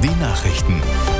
Die Nachrichten.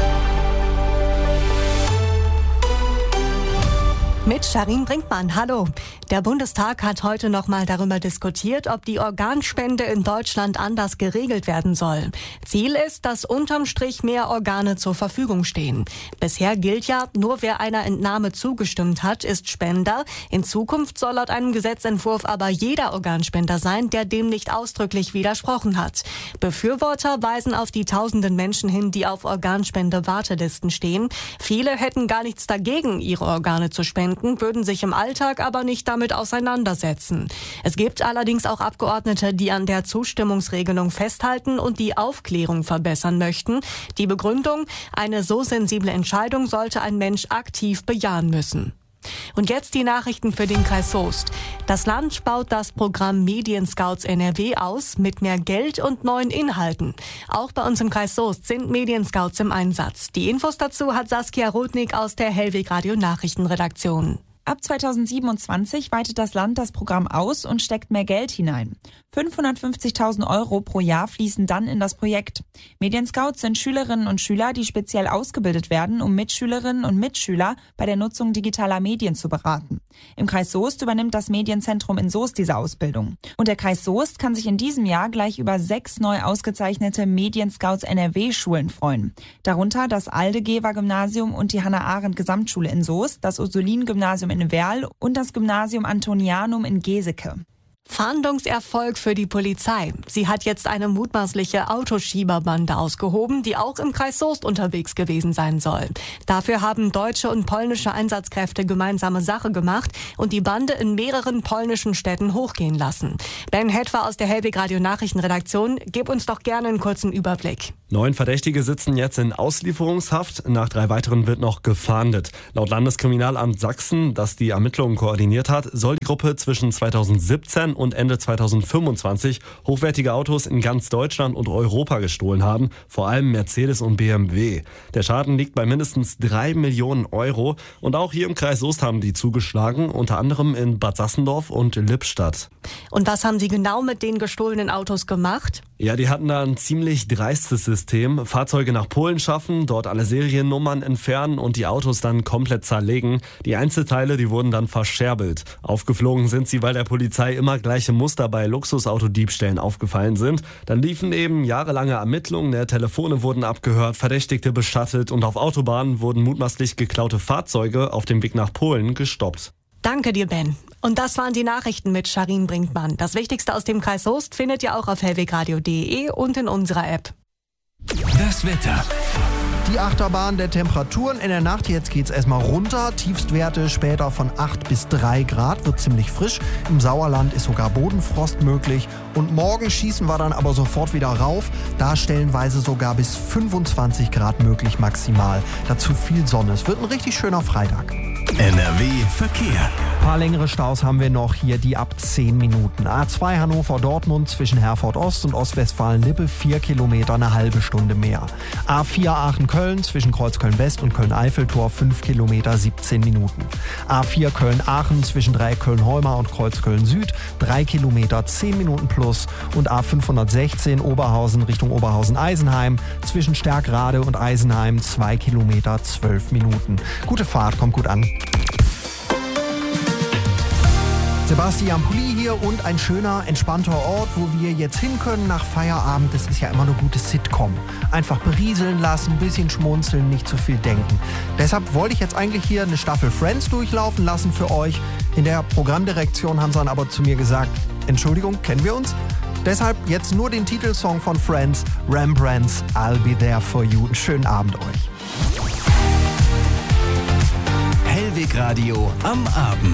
Mit Sharin Brinkmann, hallo. Der Bundestag hat heute nochmal darüber diskutiert, ob die Organspende in Deutschland anders geregelt werden soll. Ziel ist, dass unterm Strich mehr Organe zur Verfügung stehen. Bisher gilt ja, nur wer einer Entnahme zugestimmt hat, ist Spender. In Zukunft soll laut einem Gesetzentwurf aber jeder Organspender sein, der dem nicht ausdrücklich widersprochen hat. Befürworter weisen auf die tausenden Menschen hin, die auf Organspende-Wartelisten stehen. Viele hätten gar nichts dagegen, ihre Organe zu spenden, würden sich im Alltag aber nicht damit auseinandersetzen. Es gibt allerdings auch Abgeordnete, die an der Zustimmungsregelung festhalten und die Aufklärung verbessern möchten. Die Begründung: eine so sensible Entscheidung sollte ein Mensch aktiv bejahen müssen. Und jetzt die Nachrichten für den Kreis Soest. Das Land baut das Programm Medienscouts NRW aus mit mehr Geld und neuen Inhalten. Auch bei uns im Kreis Soest sind Medienscouts im Einsatz. Die Infos dazu hat Saskia Rudnick aus der Hellweg Radio Nachrichtenredaktion. Ab 2027 weitet das Land das Programm aus und steckt mehr Geld hinein. 550.000 € pro Jahr fließen dann in das Projekt. Medienscouts sind Schülerinnen und Schüler, die speziell ausgebildet werden, um Mitschülerinnen und Mitschüler bei der Nutzung digitaler Medien zu beraten. Im Kreis Soest übernimmt das Medienzentrum in Soest diese Ausbildung. Und der Kreis Soest kann sich in diesem Jahr gleich über 6 neu ausgezeichnete Medienscouts NRW-Schulen freuen. Darunter das Aldegever-Gymnasium und die Hannah-Arendt-Gesamtschule in Soest, das Ursulin-Gymnasium in Werl und das Gymnasium Antonianum in Geseke. Fahndungserfolg für die Polizei. Sie hat jetzt eine mutmaßliche Autoschieberbande ausgehoben, die auch im Kreis Soest unterwegs gewesen sein soll. Dafür haben deutsche und polnische Einsatzkräfte gemeinsame Sache gemacht und die Bande in mehreren polnischen Städten hochgehen lassen. Ben Hetwer aus der Hellweg Radio Nachrichtenredaktion, gib uns doch gerne einen kurzen Überblick. 9 Verdächtige sitzen jetzt in Auslieferungshaft. Nach 3 weiteren wird noch gefahndet. Laut Landeskriminalamt Sachsen, das die Ermittlungen koordiniert hat, soll die Gruppe zwischen 2017 und Ende 2025 hochwertige Autos in ganz Deutschland und Europa gestohlen haben, vor allem Mercedes und BMW. Der Schaden liegt bei mindestens 3 Millionen €. Und auch hier im Kreis Soest haben die zugeschlagen, unter anderem in Bad Sassendorf und Lippstadt. Und was haben sie genau mit den gestohlenen Autos gemacht? Ja, die hatten da ein ziemlich dreistes System. Fahrzeuge nach Polen schaffen, dort alle Seriennummern entfernen und die Autos dann komplett zerlegen. Die Einzelteile, die wurden dann verscherbelt. Aufgeflogen sind sie, weil der Polizei immer gleiche Muster bei Luxusautodiebstählen aufgefallen sind. Dann liefen eben jahrelange Ermittlungen, Telefone wurden abgehört, Verdächtigte beschattet und auf Autobahnen wurden mutmaßlich geklaute Fahrzeuge auf dem Weg nach Polen gestoppt. Danke dir, Ben. Und das waren die Nachrichten mit Sharin Brinkmann. Das Wichtigste aus dem Kreis Soest findet ihr auch auf hellwegradio.de und in unserer App. Das Wetter. Die Achterbahn der Temperaturen in der Nacht. Jetzt geht's erstmal runter. Tiefstwerte später von 8 bis 3 Grad. Wird ziemlich frisch. Im Sauerland ist sogar Bodenfrost möglich. Und morgen schießen wir dann aber sofort wieder rauf. Da stellenweise sogar bis 25 Grad möglich maximal. Dazu viel Sonne. Es wird ein richtig schöner Freitag. NRW Verkehr. Ein paar längere Staus haben wir noch hier, die ab 10 Minuten. A2 Hannover-Dortmund zwischen Herford-Ost und Ostwestfalen-Lippe 4 Kilometer, eine halbe Stunde mehr. A4 Aachen-Köln zwischen Kreuzköln-West und Köln-Eiffeltor 5 Kilometer, 17 Minuten. A4 Köln-Aachen zwischen Dreieck Köln-Holmer und Kreuzköln-Süd 3 Kilometer, 10 Minuten plus. Und A516 Oberhausen Richtung Oberhausen-Eisenheim zwischen Stärkrade und Eisenheim 2 Kilometer, 12 Minuten. Gute Fahrt, kommt gut an. Sebastian Pulli hier und ein schöner, entspannter Ort, wo wir jetzt hin können nach Feierabend. Das ist ja immer eine gute Sitcom. Einfach berieseln lassen, ein bisschen schmunzeln, nicht zu viel denken. Deshalb wollte ich jetzt eigentlich hier eine Staffel Friends durchlaufen lassen für euch. In der Programmdirektion haben sie dann aber zu mir gesagt, Entschuldigung, kennen wir uns? Deshalb jetzt nur den Titelsong von Friends, Rembrandt's I'll Be There For You. Einen schönen Abend euch. Hellweg Radio am Abend.